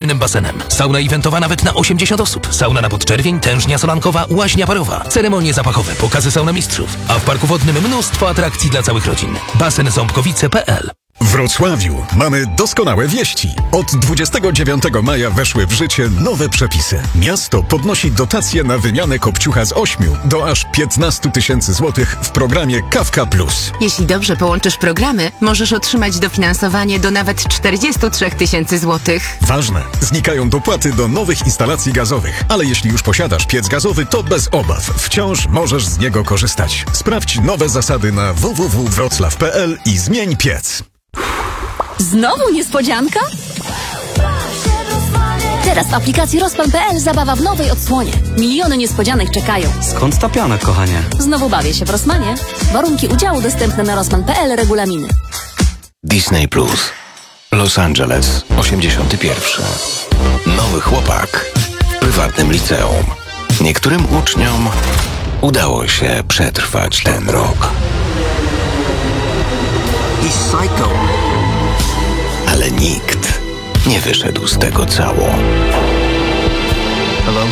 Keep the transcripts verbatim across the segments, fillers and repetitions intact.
płynnym basenem. Sauna eventowa nawet na osiemdziesiąt osób. Sauna na podczerwień, tężnia solankowa, łaźnia parowa. Ceremonie zapachowe, pokazy saunamistrzów. A w parku wodnym mnóstwo atrakcji dla całych rodzin. Basen ząbkowice kropka pe el. W Wrocławiu mamy doskonałe wieści. Od dwudziestego dziewiątego maja weszły w życie nowe przepisy. Miasto podnosi dotację na wymianę kopciucha z ośmiu do aż piętnastu tysięcy złotych w programie Kawka Plus. Jeśli dobrze połączysz programy, możesz otrzymać dofinansowanie do nawet czterdziestu trzech tysięcy złotych. Ważne, znikają dopłaty do nowych instalacji gazowych, ale jeśli już posiadasz piec gazowy, to bez obaw, wciąż możesz z niego korzystać. Sprawdź nowe zasady na w w w kropka wroclaw kropka pe el i zmień piec. Znowu niespodzianka? Teraz w aplikacji Rozpal kropka pe el zabawa w nowej odsłonie. Miliony niespodzianek czekają. Skąd ta piana, kochanie? Znowu bawię się w Rossmanie. Warunki udziału dostępne na rossmann kropka pe el, regulaminy. Disney Plus. Los Angeles, osiemdziesiąty pierwszy. Nowy chłopak w prywatnym liceum. Niektórym uczniom udało się przetrwać ten rok. Ale nikt nie wyszedł z tego cało. Hello?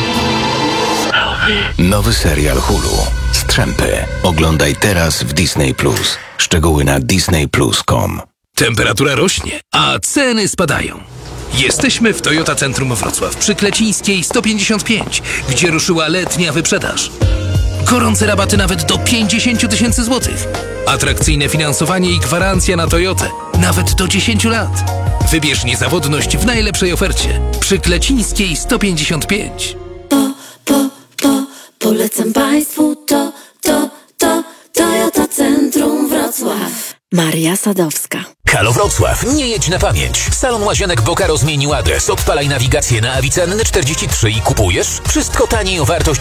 Nowy serial Hulu. Strzępy. Oglądaj teraz w Disney Plus. Szczegóły na disney plus kropka com. Temperatura rośnie, a ceny spadają. Jesteśmy w Toyota Centrum Wrocław przy Klecińskiej sto pięćdziesiąt pięć, gdzie ruszyła letnia wyprzedaż. Gorące rabaty nawet do pięćdziesiąt tysięcy złotych. Atrakcyjne finansowanie i gwarancja na Toyotę. Nawet do dziesięciu lat. Wybierz niezawodność w najlepszej ofercie. Przy Klecińskiej sto pięćdziesiąt pięć. Po, po, po, polecam Państwu to, to, to, Toyota Centrum Wrocław. Maria Sadowska. Halo Wrocław, nie jedź na pamięć. Salon Łazienek Bokaro zmienił adres. Odpalaj nawigację na Avicenny czterdzieści trzy i kupujesz. Wszystko taniej o wartość